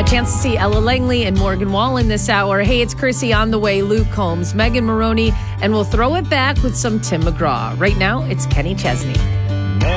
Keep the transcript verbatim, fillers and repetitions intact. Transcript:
chance to see Ella Langley and Morgan Wallen this hour. Hey, it's Chrissy on the way. Luke Combs, Megan Maroney, and we'll throw it back with some Tim McGraw. Right now, it's Kenny Chesney.